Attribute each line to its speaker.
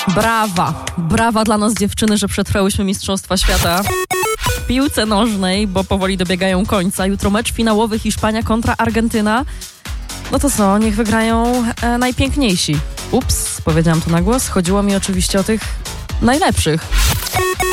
Speaker 1: Brawa dla nas dziewczyny, że przetrwałyśmy Mistrzostwa Świata w piłce nożnej, bo powoli dobiegają końca. Jutro mecz finałowy Hiszpania kontra Argentyna. No to co, niech wygrają najpiękniejsi. Ups, powiedziałam to na głos. Chodziło mi oczywiście o tych najlepszych.